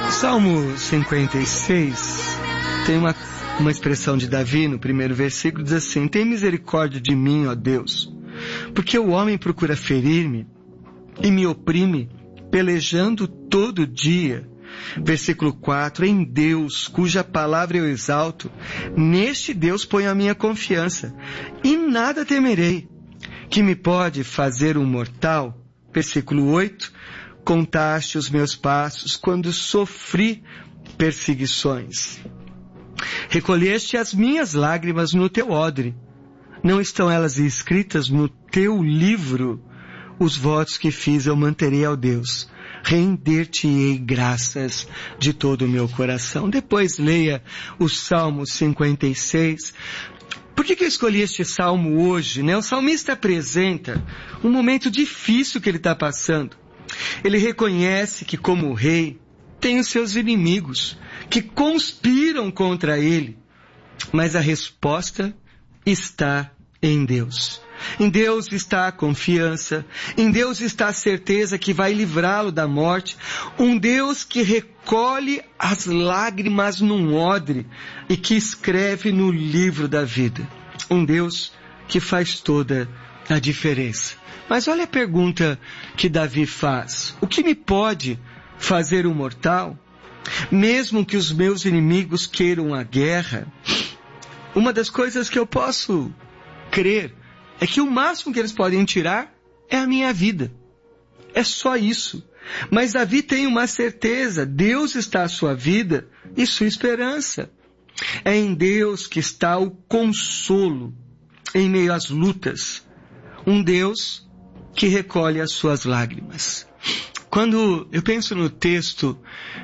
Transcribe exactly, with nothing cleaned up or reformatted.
Salmo cinquenta e seis tem uma, uma expressão de Davi no primeiro versículo, diz assim: tem misericórdia de mim, ó Deus, porque o homem procura ferir-me e me oprime, pelejando todo dia. Versículo quatro, em Deus, cuja palavra eu exalto, neste Deus ponho a minha confiança, e nada temerei. Que me pode fazer um mortal? Versículo oito, contaste os meus passos quando sofri perseguições. Recolheste as minhas lágrimas no teu odre. Não estão elas escritas no teu livro? Os votos que fiz eu manterei ao Deus. Render-te-ei graças de todo o meu coração. Depois leia o Salmo cinquenta e seis. Por que que eu escolhi este salmo hoje, né? O salmista apresenta um momento difícil que ele está passando. Ele reconhece que, como rei, tem os seus inimigos que conspiram contra ele. Mas a resposta está em Deus. Em Deus está a confiança. Em Deus está a certeza que vai livrá-lo da morte. Um Deus que recolhe as lágrimas num odre e que escreve no livro da vida. Um Deus que faz toda a diferença. Mas olha a pergunta que Davi faz. O que me pode fazer um mortal? Mesmo que os meus inimigos queiram a guerra, uma das coisas que eu posso crer é que o máximo que eles podem tirar é a minha vida. É só isso. Mas Davi tem uma certeza. Deus está a sua vida e sua esperança. É em Deus que está o consolo em meio às lutas. Um Deus que recolhe as suas lágrimas. Quando eu penso no texto